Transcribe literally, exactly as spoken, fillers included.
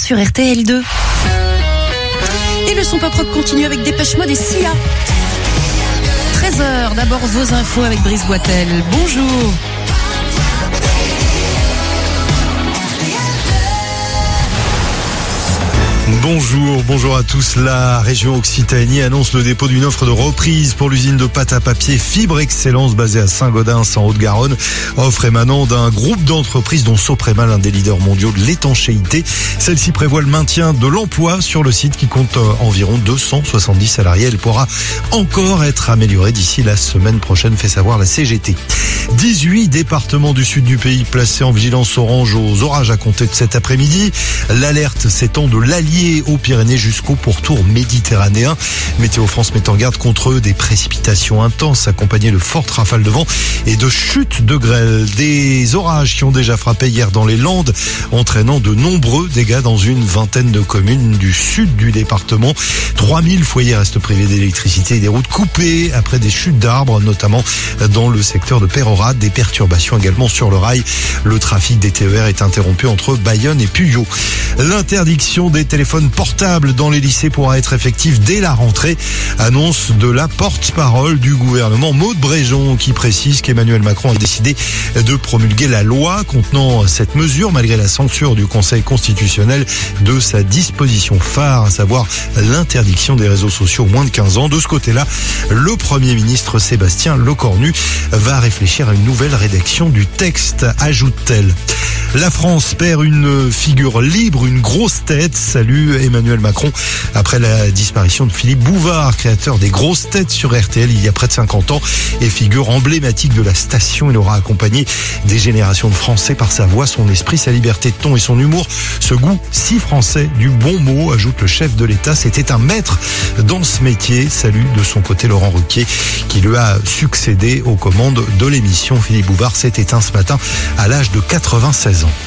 sur R T L deux. Et le son pop rock continue avec Dépêche Mode et Sia. treize heures, d'abord vos infos avec Brice Boitel. Bonjour. Bonjour, bonjour à tous. La région Occitanie annonce le dépôt d'une offre de reprise pour l'usine de pâte à papier Fibre Excellence basée à Saint-Gaudens en Haute-Garonne. Offre émanant d'un groupe d'entreprises dont Soprema, l'un des leaders mondiaux de l'étanchéité. Celle-ci prévoit le maintien de l'emploi sur le site qui compte environ deux cent soixante-dix salariés. Elle pourra encore être améliorée d'ici la semaine prochaine, fait savoir la C G T. dix-huit départements du sud du pays placés en vigilance orange aux orages à compter de cet après-midi. L'alerte s'étend de l'Allier aux Pyrénées jusqu'au pourtour méditerranéen. Météo France met en garde contre eux des précipitations intenses accompagnées de fortes rafales de vent et de chutes de grêle. Des orages qui ont déjà frappé hier dans les Landes, entraînant de nombreux dégâts dans une vingtaine de communes du sud du département. trois mille foyers restent privés d'électricité et des routes coupées après des chutes d'arbres, notamment dans le secteur de Peyrehorade. Des perturbations également sur le rail. Le trafic des T E R est interrompu entre Bayonne et Puyo. L'interdiction des téléphones portables dans les lycées pourra être effective dès la rentrée. Annonce de la porte-parole du gouvernement, Maud Bréjon, qui précise qu'Emmanuel Macron a décidé de promulguer la loi contenant cette mesure malgré la censure du Conseil constitutionnel de sa disposition phare, à savoir l'interdiction des réseaux sociaux aux moins de quinze ans. De ce côté-là, le Premier ministre Sébastien Lecornu va réfléchir à une nouvelle rédaction du texte, ajoute-t-elle. La France perd une figure libre, une grosse tête. Salut Emmanuel Macron après la disparition de Philippe Bouvard, créateur des grosses têtes sur R T L il y a près de cinquante ans et figure emblématique de la station. Il aura accompagné des générations de Français par sa voix, son esprit, sa liberté de ton et son humour. Ce goût si français du bon mot, ajoute le chef de l'État. C'était un maître dans ce métier. Salut de son côté Laurent Ruquier qui lui a succédé aux commandes de l'émission. Philippe Bouvard s'est éteint ce matin à l'âge de quatre-vingt-seize ans.